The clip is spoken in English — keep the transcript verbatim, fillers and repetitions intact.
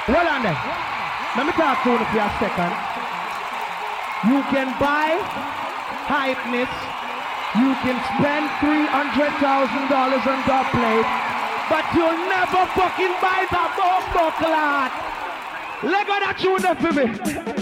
Hold on then. Let me talk to you for a second. You can buy hypeness. You can spend three hundred thousand dollars on that plate, but you'll never fucking buy the bomb buckler. Let go that tune up for me.